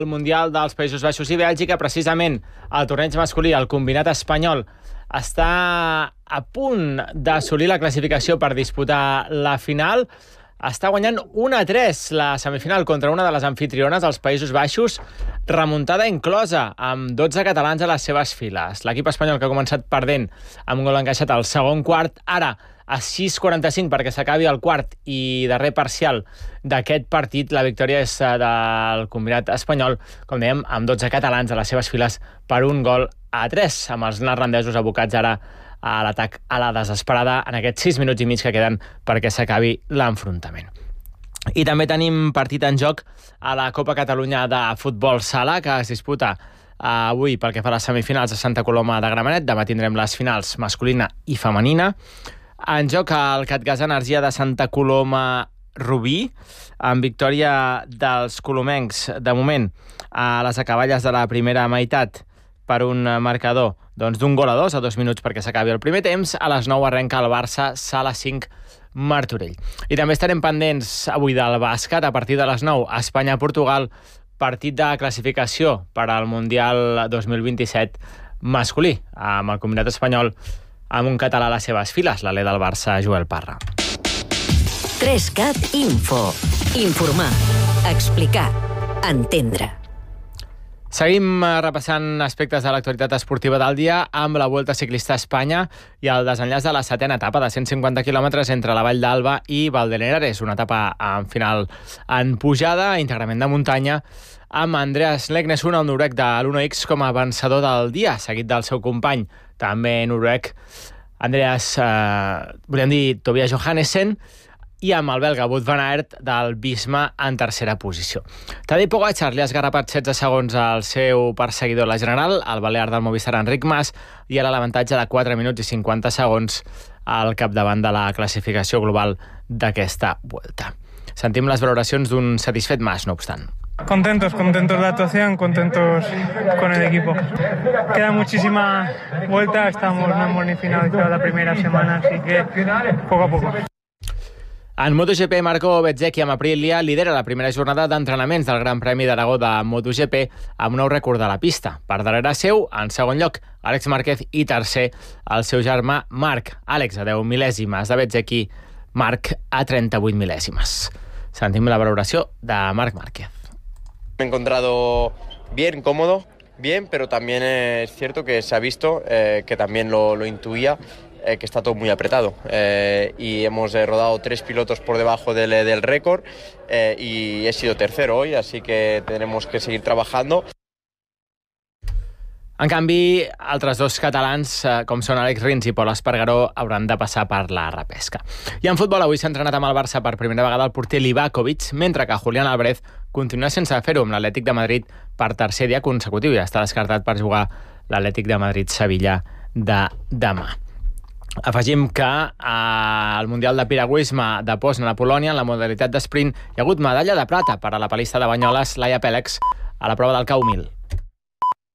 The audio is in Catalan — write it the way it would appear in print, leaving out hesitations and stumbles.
El Mundial dels Països Baixos i Bèlgica, precisament el torneig masculí, el combinat espanyol, està a punt d'assolir la classificació per disputar la final. Està guanyant 1-3 la semifinal contra una de les anfitriones dels Països Baixos, remuntada inclosa, amb 12 catalans a les seves files. L'equip espanyol, que ha començat perdent amb un gol encaixat al segon quart, ara a 6:45 perquè s'acabi el quart i darrer parcial d'aquest partit. La victòria és del combinat espanyol, com dèiem, amb 12 catalans a les seves files per 1-3, amb els neerlandesos abocats ara a l'atac a la desesperada en aquests 6 minuts i mig que queden perquè s'acabi l'enfrontament. I també tenim partit en joc a la Copa Catalunya de Futbol Sala, que es disputa avui pel que fa a les semifinals a Santa Coloma de Gramenet. Demà tindrem les finals masculina i femenina. En joc el Catgas Energia de Santa Coloma Rubí, amb victòria dels colomencs, de moment, a les acaballes de la primera meitat per un marcador d'un 2-2 a 2 minuts perquè s'acabi el primer temps. A les 9 arrenca el Barça Sala 5 Martorell. I també estarem pendents avui del bàsquet a partir de les 9. Espanya-Portugal, partit de classificació per al Mundial 2027 masculí, amb el combinat espanyol amb un català a les seves files, l'alè del Barça, Joel Parra. 3CAT Info. Informar, explicar, entendre. Seguim repassant aspectes de l'actualitat esportiva del dia amb la Vuelta Ciclista a Espanya i el desenllaç de la 7a etapa de 150 quilòmetres entre la Vall d'Alba i Valdeneres, una etapa en final en pujada, íntegrament de muntanya, amb Andreas Leknesund, el noruec de l'Uno-X, com a vencedor del dia, seguit del seu company, també noruec, Andreas, volíem dir Tobias Johannessen, i amb el belga Wout van Aert del Visma en tercera posició. Tadej Pogačar li ha esgarrapat 16 segons al seu perseguidor a la general, el balear del Movistar Enric Mas, i ara l'avantatge de 4 minuts i 50 segons al capdavant de la classificació global d'aquesta Vuelta. Sentim les valoracions d'un satisfet Mas, no obstant. Contentos de la actuación, contentos con el equipo. Queda muchísima vuelta, no hemos ni finalizado la primera semana, así que poco a poco. En MotoGP, Marco Bezzecchi amb Aprilia lidera la primera jornada d'entrenaments del Gran Premi d'Aragó de MotoGP amb un nou rècord de la pista. Per darrere seu, en segon lloc, Àlex Márquez, i tercer, el seu germà Marc. Àlex a 10 mil·lèsimes de Bezzecchi, Marc a 38 mil·lèsimes. Sentim la valoració de Marc Márquez. Me he encontrado bien, cómodo, bien, pero también es cierto que se ha visto, que también lo intuía, que está todo muy apretado, y hemos rodado 3 pilotos por debajo del récord, y he sido tercero hoy, así que tenemos que seguir trabajando. En canvi, altres dos catalans, com són Àlex Rins i Pol Espargaró, hauran de passar per la repesca. I en futbol, avui s'ha entrenat amb el Barça per primera vegada el porter Livakovic, mentre que Julián Álvarez continua sense fer-ho amb l'Atlètic de Madrid per tercer dia consecutiu. Ja està descartat per jugar l'Atlètic de Madrid-Sevilla de demà. Afegim que al Mundial de Piragüisme de Poznan a Polònia, en la modalitat d'esprint, hi ha hagut medalla de plata per a la palista de Banyoles, Laia Pèlex, a la prova del K1000.